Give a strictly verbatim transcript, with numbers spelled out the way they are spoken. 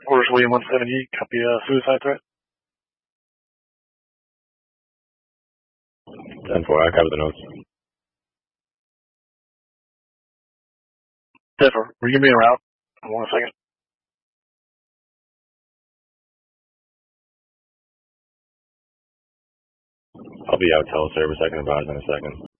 Orders William one seventy, copy a suicide threat. ten four, I cover the notes. Differ. Will you give me a route? One second. I'll be out teleservice. I can advise in a second.